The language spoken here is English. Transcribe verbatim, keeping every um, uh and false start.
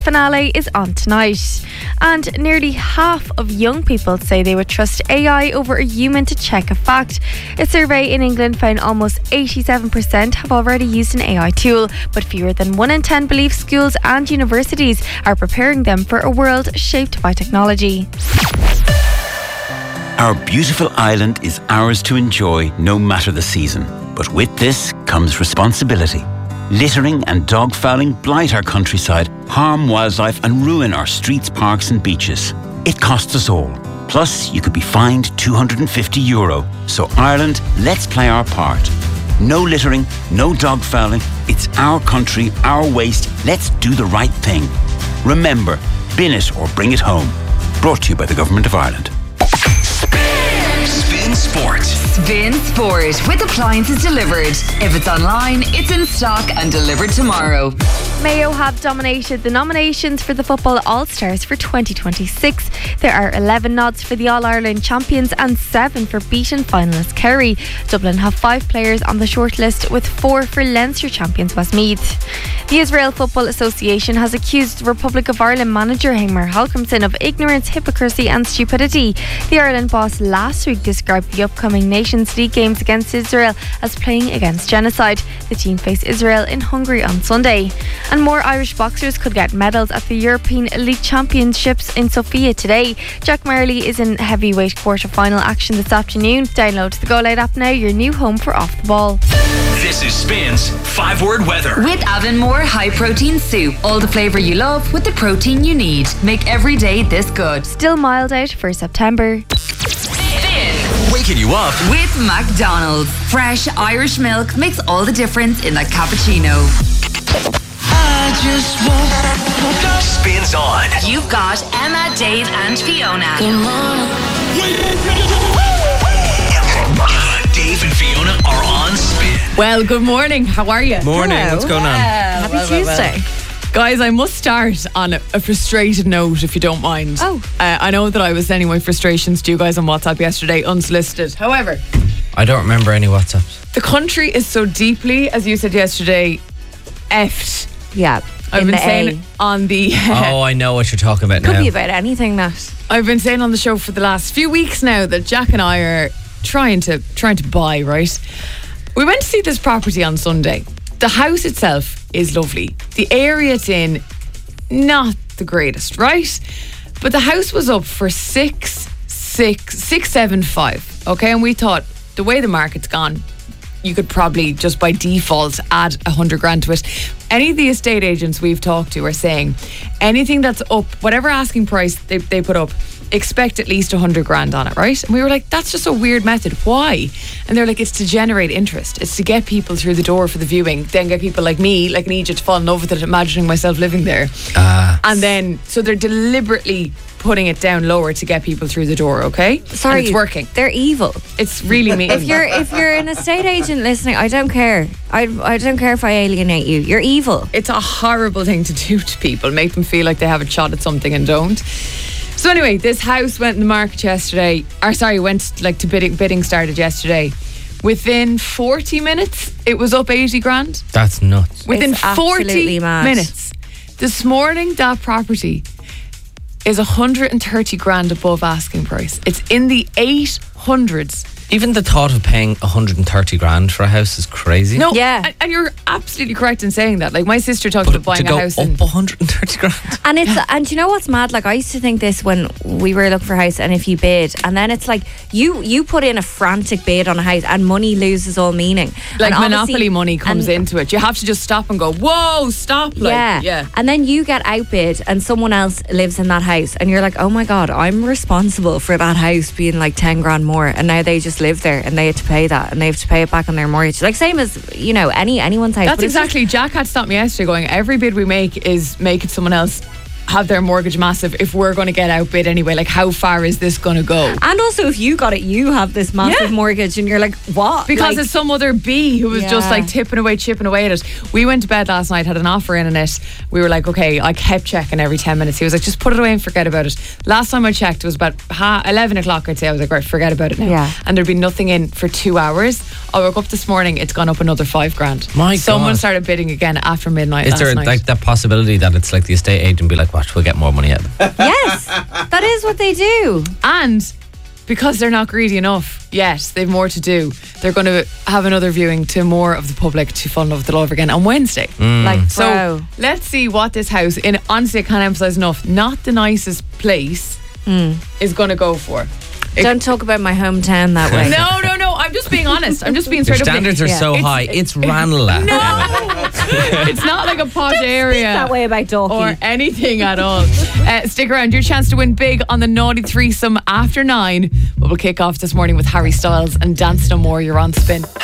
Finale is on tonight, and nearly half of young people say they would trust A I over a human to check a fact. A survey in England found almost eighty-seven percent have already used an A I tool, but fewer than one in ten believe schools and universities are preparing them for a world shaped by technology. Our beautiful island is ours to enjoy no matter the season, but with this comes responsibility. Littering and dog fouling blight our countryside, harm wildlife and ruin our streets, parks and beaches. It costs us all. Plus, you could be fined two hundred fifty euro. So Ireland, let's play our part. No littering, no dog fouling. It's our country, our waste. Let's do the right thing. Remember, bin it or bring it home. Brought to you by the Government of Ireland. Spin Sport. Spin Sport with appliances delivered. If it's online, it's in stock and delivered tomorrow. Mayo have dominated the nominations for the Football All-Stars for twenty twenty-six. There are eleven nods for the All-Ireland champions and seven for beaten finalist Kerry. Dublin have five players on the shortlist, with four for Leinster champions Westmeath. The Israel Football Association has accused the Republic of Ireland manager Heimir Hallgrímsson of ignorance, hypocrisy and stupidity. The Ireland boss last week described the upcoming Nations League games against Israel as playing against genocide. The team face Israel in Hungary on Sunday. And more Irish boxers could get medals at the European Elite Championships in Sofia today. Jack Marley is in heavyweight quarter-final action this afternoon. Download the Go Loud app now, your new home for Off the Ball. This is Spin's five-word weather. With Avonmore High Protein Soup. All the flavour you love with the protein you need. Make every day this good. Still mild out for September. Spin. Waking you up With McDonald's. Fresh Irish milk makes all the difference in that cappuccino. I just woke up. Spins on. You've got Emma, Dave and Fiona. Dave and Fiona are on Spin. Well, good morning. How are you? Morning. What's going on? Happy well, well, well. Tuesday. Guys, I must start on a, a frustrated note, if you don't mind. Oh. Uh, I know that I was sending my frustrations to you guys on WhatsApp yesterday, unsolicited. However, I don't remember any WhatsApps. the country is so deeply, as you said yesterday, effed. Yeah. I've in been the saying A. it on the... Oh, I know what you're talking about Could now. be about anything, that. I've been saying on the show for the last few weeks now that Jack and I are trying to trying to buy, right? We went to see this property on Sunday. The house itself is lovely. The area it's in, not the greatest, right? But the house was up for six, six, six, seven, five. Okay, and we thought the way the market's gone, you could probably just by default add a hundred grand to it. Any of the estate agents we've talked to are saying anything that's up, whatever asking price they, they put up, expect at least a hundred grand on it, right? And we were like, that's just a weird method. Why? And they're like, it's to generate interest. It's to get people through the door for the viewing, then get people like me, like an Egypt, to fall in love with it, imagining myself living there. Ah. And then, so they're deliberately putting it down lower to get people through the door, okay? Sorry, And it's working. They're evil. It's really mean. If you're if you're an estate agent listening, I don't care. I I don't care if I alienate you. You're evil. It's a horrible thing to do to people, make them feel like they have a shot at something and don't. So anyway, this house went in the market yesterday, or sorry, went like to bidding, bidding started yesterday. Within forty minutes, it was up eighty grand. That's nuts. Within It's forty absolutely mad. minutes. This morning, that property is one hundred thirty grand above asking price. It's in the eight hundreds. Even the thought of paying one hundred thirty grand for a house is crazy. No, Yeah. and, and you're absolutely correct in saying that. Like, my sister talked but about buying to go a house up in... one hundred thirty grand. And it's and do you know what's mad? Like I used to think this when we were looking for a house, and if you bid, and then it's like you you put in a frantic bid on a house, and money loses all meaning. Like, And monopoly obviously- money comes and- into it. You have to just stop and go, whoa, stop. Like, yeah, yeah. And then you get outbid, and someone else lives in that house, and you're like, oh my god, I'm responsible for that house being like ten grand more, and now they just live there, and they had to pay that, and they have to pay it back on their mortgage. Like same as you know any anyone's house. That's But it's just- exactly, Jack had stopped me yesterday going, every bid we make is making someone else have their mortgage massive if we're going to get outbid anyway? Like, how far is this going to go? And also, if you got it, you have this massive Yeah. mortgage, and you're like, what? Because Like, it's some other bee who was just Yeah. like tipping away, chipping away at it. We went to bed last night, had an offer in on it. We were like, okay, I kept checking every ten minutes. He was like, just put it away and forget about it. Last time I checked, it was about ha- eleven o'clock, I'd say. I was like, right, forget about it now. Yeah. And there'd been nothing in for two hours. I woke up this morning, it's gone up another five grand. My Someone God. started bidding again after midnight Is last there night. like that possibility that it's like the estate agent be like, watch, we'll get more money out of them? yes, that is what they do. And because they're not greedy enough yet, they've more to do. They're going to have another viewing to more of the public to fall in love with the love again on Wednesday. Like, So bro. let's see what this house, in honestly, I can't emphasize enough, not the nicest place, is going to go for. It- Don't talk about my hometown that way. no, no, no. I'm just being honest. I'm just being Your straight up. standards are Yeah. so It's- high. It's Ranelagh. No, it's not like a posh area. That way about Dalkey. Or anything at all. Uh, stick around. Your chance to win big on the Naughty Threesome after nine. But we'll kick off this morning with Harry Styles and Dance No More. You're on Spin.